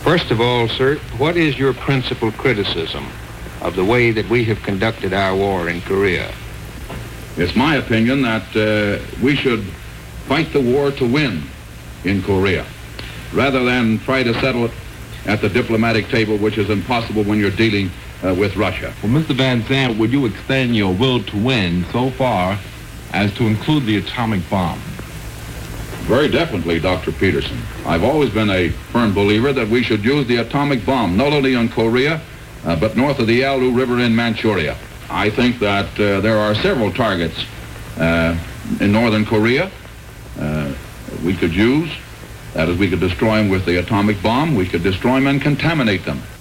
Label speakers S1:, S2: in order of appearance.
S1: First of all, sir, what is your principal criticism of the way that we have conducted our war in Korea?
S2: It's my opinion that we should fight the war to win in Korea, rather than try to settle it at the diplomatic table, which is impossible when you're dealing with Russia.
S3: Well, Mr. Van Zandt, would you extend your will to win so far as to include the atomic bomb?
S2: Very definitely, Dr. Peterson. I've always been a firm believer that we should use the atomic bomb, not only on Korea, but north of the Yalu River in Manchuria. I think that there are several targets in northern Korea we could use. That is, we could destroy them with the atomic bomb. We could destroy them and contaminate them.